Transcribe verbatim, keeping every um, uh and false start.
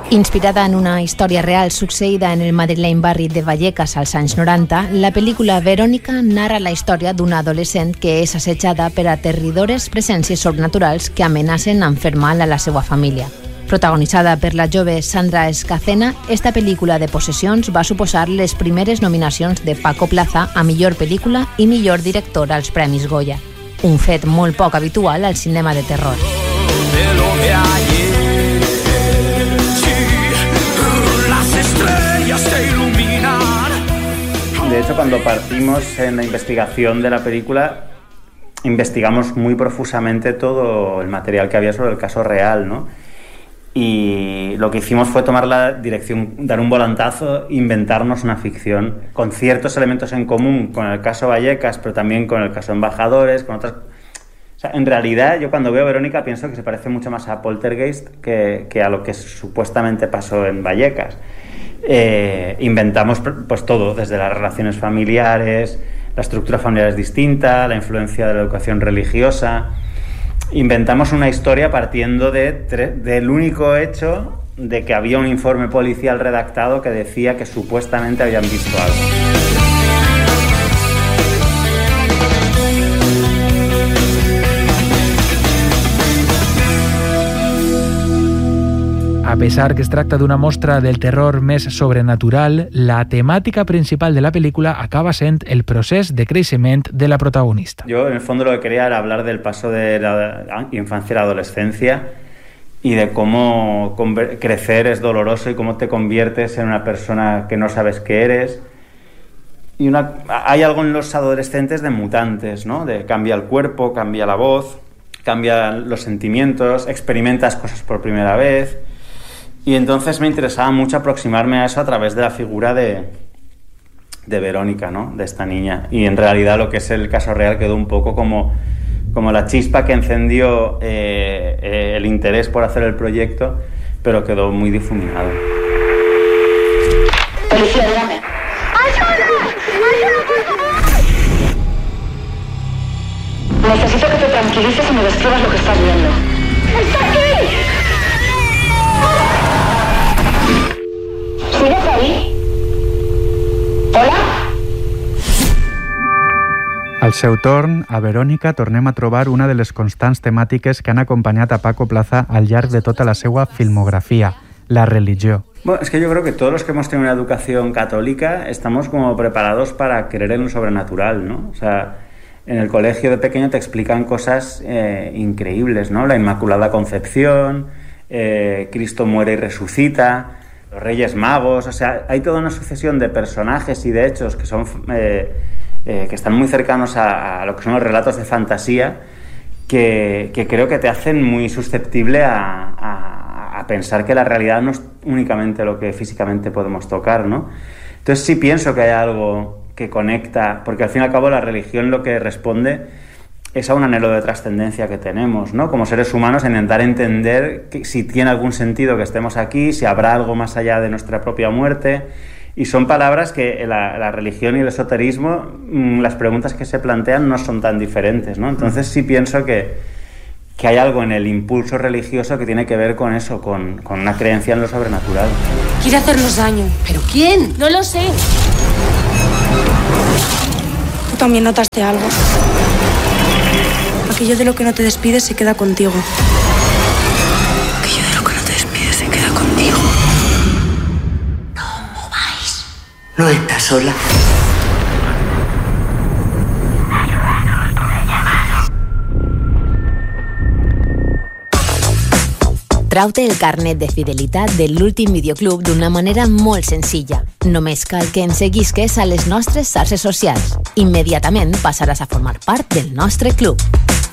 Inspirada en una història real succeïda en el madrileny barri de Vallecas als anys noranta, la pel·lícula Verònica narra la història d'una adolescent que és assetjada per aterridores presències sobrenaturals que amenacen amb fer mal a la seva família. Protagonitzada per la jove Sandra Escacena, esta pel·lícula de possessions va suposar les primeres nominacions de Paco Plaza a millor pel·lícula i millor director als Premis Goya. Un fet molt poc habitual al cinema de terror. De hecho, cuando partimos en la investigación de la película, investigamos muy profusamente todo el material que había sobre el caso real, ¿no? Y lo que hicimos fue tomar la dirección, dar un volantazo, inventarnos una ficción con ciertos elementos en común con el caso Vallecas, pero también con el caso Embajadores, con otras... O sea, en realidad, yo cuando veo Verónica pienso que se parece mucho más a Poltergeist que, que a lo que supuestamente pasó en Vallecas. Eh, inventamos pues todo, desde las relaciones familiares, la estructura familiar es distinta, la influencia de la educación religiosa. Inventamos una historia partiendo de tre- del único hecho de que había un informe policial redactado que decía que supuestamente habían visto algo. A pesar que es tracta d'una mostra del terror més sobrenatural, la temàtica principal de la pel·lícula acaba sent el procés de creixement de la protagonista. Yo, en el fondo, lo que quería era hablar del paso de la infancia a la adolescencia y de cómo crecer es doloroso y cómo te conviertes en una persona que no sabes qué eres. Y una, hay algo en los adolescentes de mutantes, ¿no? De cambia el cuerpo, cambia la voz, cambian los sentimientos, experimentas cosas por primera vez. Y entonces me interesaba mucho aproximarme a eso a través de la figura de, de Verónica, ¿no? De esta niña. Y en realidad lo que es el caso real quedó un poco como, como la chispa que encendió eh, eh, el interés por hacer el proyecto, pero quedó muy difuminado. Policía, dígame. ¡Ayuda! ¡Ayuda, por favor! Necesito que te tranquilices y me describas lo que estás viendo. ¡Está aquí! ¿Sigues ahí? Hola? Al seu torn, a Verònica tornem a trobar una de les constants temàtiques que han acompanyat a Paco Plaza al llarg de tota la seva filmografia, la religió. Bueno, es que yo creo que todos los que hemos tenido una educación católica estamos como preparados para creer en lo sobrenatural, ¿no? O sea, en el colegio de pequeño te explican cosas eh, increíbles, ¿no? La Inmaculada Concepción, eh, Cristo muere y resucita, los Reyes Magos, o sea, hay toda una sucesión de personajes y de hechos que son eh, eh, que están muy cercanos a, a lo que son los relatos de fantasía que, que creo que te hacen muy susceptible a, a, a pensar que la realidad no es únicamente lo que físicamente podemos tocar, ¿no? Entonces sí pienso que hay algo que conecta, porque al fin y al cabo la religión lo que responde es a un anhelo de trascendencia que tenemos, ¿no? Como seres humanos, en intentar entender que si tiene algún sentido que estemos aquí, si habrá algo más allá de nuestra propia muerte. Y son palabras que la, la religión y el esoterismo, mmm, las preguntas que se plantean no son tan diferentes, ¿no? Entonces sí pienso que, que hay algo en el impulso religioso que tiene que ver con eso, con, con una creencia en lo sobrenatural. Quiere hacernos daño. ¿Pero quién? No lo sé. Tú también notaste algo. Aquello de lo que no te despides se queda contigo. Aquello de lo que no te despides se queda contigo. No os mováis. No estás sola. Trau-te el carnet de fidelitat de l'últim videoclub d'una manera molt senzilla. Només cal que ens seguisques a les nostres xarxes socials. Immediatament passaràs a formar part del nostre club.